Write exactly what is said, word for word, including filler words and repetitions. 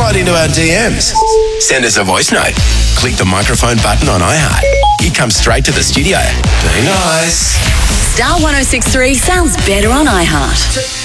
right into our D Ms. Send us a voice note. Click the microphone button on iHeart. It comes straight to the studio. Be nice. Star one oh six three sounds better on iHeart.